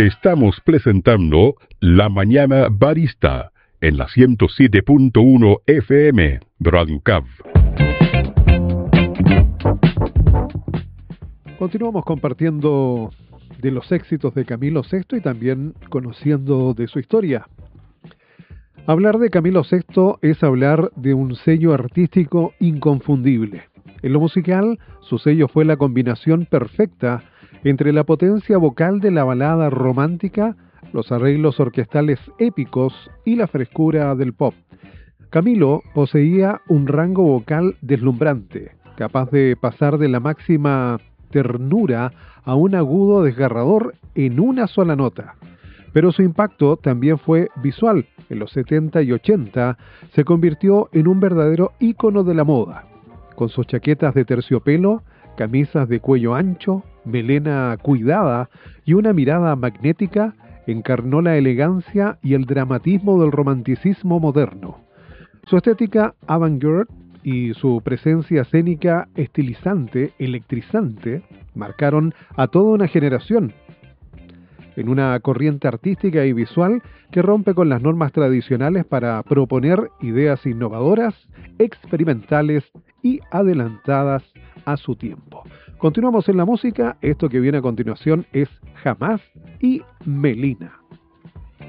Estamos presentando La Mañana Barista en la 107.1 FM Radio Cav. Continuamos compartiendo de los éxitos de Camilo VI y también conociendo de su historia. Hablar de Camilo VI es hablar de un sello artístico inconfundible. En lo musical, su sello fue la combinación perfecta entre la potencia vocal de la balada romántica, los arreglos orquestales épicos y la frescura del pop. Camilo poseía un rango vocal deslumbrante, capaz de pasar de la máxima ternura a un agudo desgarrador en una sola nota. Pero su impacto también fue visual. En los 70 y 80 se convirtió en un verdadero ícono de la moda. Con sus chaquetas de terciopelo, camisas de cuello ancho, melena cuidada y una mirada magnética, encarnó la elegancia y el dramatismo del romanticismo moderno. Su estética avant-garde y su presencia escénica estilizante, electrizante, marcaron a toda una generación en una corriente artística y visual que rompe con las normas tradicionales para proponer ideas innovadoras, experimentales y adelantadas a su tiempo. Continuamos en la música. Esto que viene a continuación es Jamás y Melina.